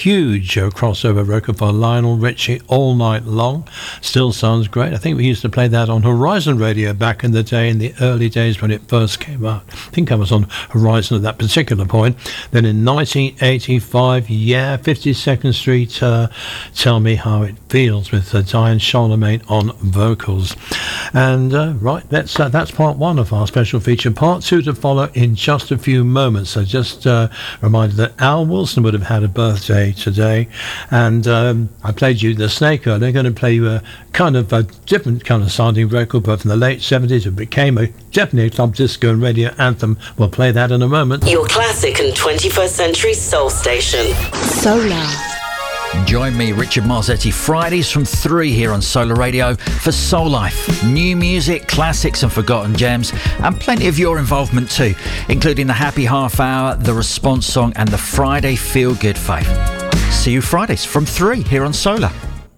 huge crossover record for Lionel Richie, All Night Long. Still sounds great. I think we used to play that on Horizon Radio back in the day, in the early days when it first came out. I think I was on Horizon at that particular point. Then in 1985, 52nd Street, Tell Me How It Feels, with Diane Charlemagne on vocals. And right, that's part one of our special feature. Part two to follow in just a few moments. So just reminded that Al Wilson would have had a birthday today, and I played you The Snake earlier. They're going to play you a kind of a different kind of sounding record, but from the late 70s. It became definitely a club disco and radio anthem. We'll play that in a moment. Your classic and 21st century soul station. Solar. Join me, Richard Marzetti, Fridays from 3 here on Solar Radio for Soul Life. New music, classics and forgotten gems, and plenty of your involvement too, including the Happy Half Hour, the Response Song and the Friday Feel Good Fave. See you Fridays from 3 here on Solar.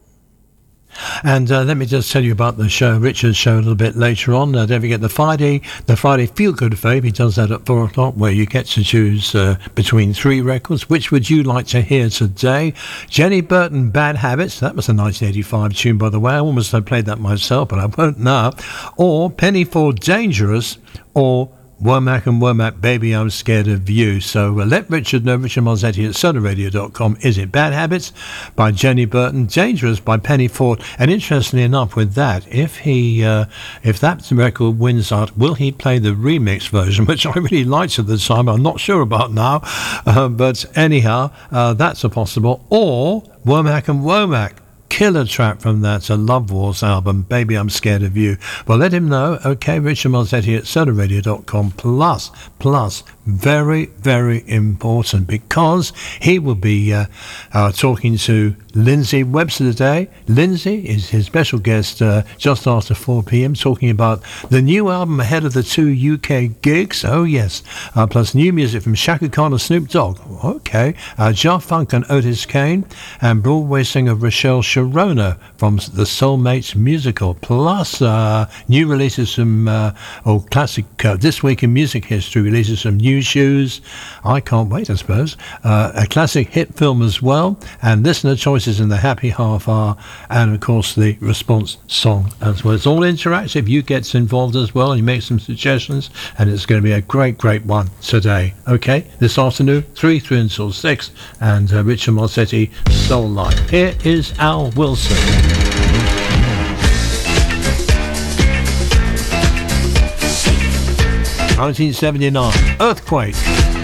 And let me just tell you about the show, Richard's show, a little bit later on. Don't forget the Friday Feel Good Fave. He does that at 4 o'clock, where you get to choose between 3 records. Which would you like to hear today? Jenny Burton, Bad Habits. That was a 1985 tune, by the way. I almost played that myself, but I won't now. Or Penny Ford, Dangerous, or Womack and Womack, Baby I'm Scared of You. So let Richard know. Richard Marzetti at solarradio.com. Is it Bad Habits by Jenny Burton, Dangerous by Penny Ford? And interestingly enough, with that, if that record wins out, will he play the remix version, which I really liked at the time? I'm not sure about now, but anyhow, that's a possible. Or Womack and Womack, killer track from that Love Wars album, Baby I'm Scared of You. Well, let him know. Okay, Richard Marzetti at solarradio.com. Plus, very, very important, because he will be talking to Lindsay Webster today. Lindsay is his special guest just after 4 p.m, talking about the new album ahead of the 2 UK gigs. Oh, yes. Plus new music from Shaka Khan and Snoop Dogg. Okay. Jar Funk and Otis Kane, and Broadway singer Rochelle Sharona from the Soulmates musical. Plus new releases from classic This Week in Music History releases some new shoes. I can't wait, I suppose. A classic hit film as well, and listener choices in the Happy Half Hour, and of course the Response Song as well. It's all interactive. You get involved as well, and you make some suggestions, and it's going to be a great one today. Okay, this afternoon, 3 until 6, and Richard Marzetti, Soul Life. Here is Al Wilson. 1979, Earthquake.